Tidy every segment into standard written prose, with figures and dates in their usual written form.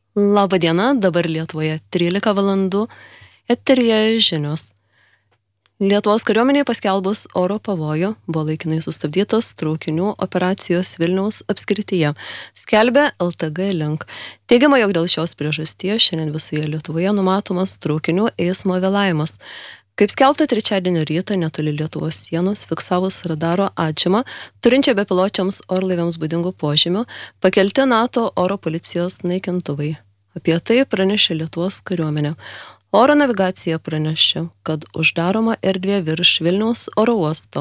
Labą dieną, dabar Lietuvoje 13 valandų, eteryje žinios. Lietuvos kariuomeniai paskelbus oro pavojų buvo laikinai sustabdytas traukinių operacijos Vilniaus apskrityje, skelbė LTG Link. Teigiama, jog dėl šios priežasties šiandien visoje Lietuvoje numatomas traukinių eismo vėlavimas. Kaip skelbta trečiadienio rytą netoli Lietuvos sienos fiksavus radaro atžymą, turinčią bepiločiams orlaiviams būdingų požymių, pakelti NATO oro policijos naikintuvai. Apie tai pranešė Lietuvos kariuomenė. Oro navigacija pranešė, kad uždaroma erdvė virš Vilniaus oro uosto.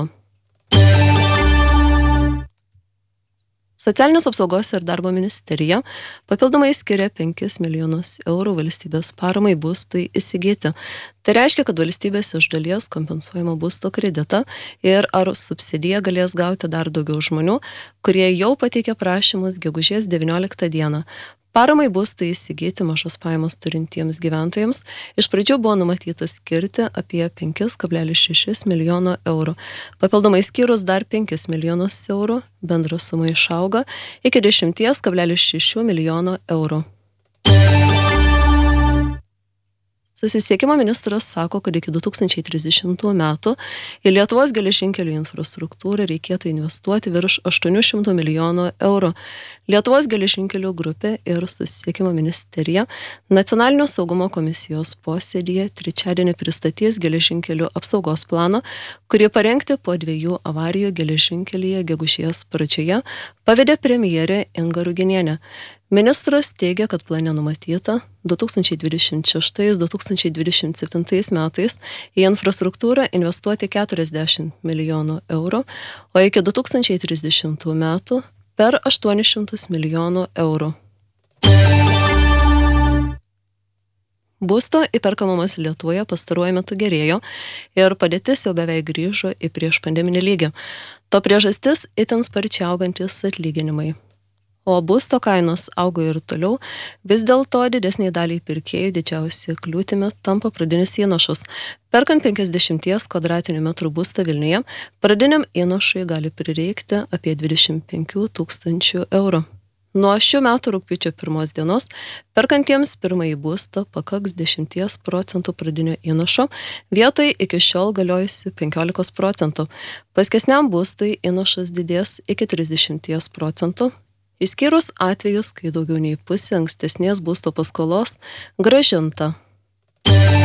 Socialinės apsaugos ir darbo ministerija papildomai skiria 5 milijonus eurų valstybės paramai būstui įsigyti. Tai reiškia, kad valstybės iš dalies kompensuojama būsto kreditą ir ar subsidiją galės gauti dar daugiau žmonių, kurie jau pateikė prašymus gegužės 19 dieną. Paramai būstui įsigyti mažas pajamas turintiems gyventojams iš pradžių buvo numatyta skirti apie 5,6 milijono eurų. Papildomai skyrus dar 5 milijonus eurų, bendra suma išauga iki 10,6 milijono eurų. Susisiekimo ministras sako, kad iki 2030 metų į Lietuvos geležinkelių infrastruktūrą reikėtų investuoti virš 800 milijonų eurų. Lietuvos geležinkelių grupė ir Susisiekimo ministerija Nacionalinio saugumo komisijos posėdyje trečiadienį pristatys geležinkelių apsaugos planą, kurį parengti po 2 avarijų geležinkelyje gegužės pradžioje pavedė premjerė Inga Ruginienė. Ministras teigia, kad plane numatyta 2026-2027 metais į infrastruktūrą investuoti 40 milijonų eurų, o iki 2030 metų per 800 milijonų eurų. Būsto įperkamumas Lietuvoje pastaruoju metu gerėjo ir padėtis jau beveik grįžo į prieš pandeminį lygį. To priežastis itin sparčiai augantis atlyginimai. O būsto kainos augo ir toliau, vis dėlto didesniai daliai pirkėjų didžiausia kliūtimi tampa pradinis įnašas. Perkant 50 kvadratinių metrų būstą Vilniuje, pradiniam įnašui gali prireikti apie 25 000 eurų. Nuo šių metų rugpjūčio 1 dienos perkantiems pirmąjį būstą pakaks 10 procentų pradinio įnašo, vietoj iki šiol galiojusių 15 procentų. Paskesniam būstui įnašas didės iki 30 procentų. Išskyrus atvejus, kai daugiau nei pusė ankstesnės būsto paskolos grąžinta.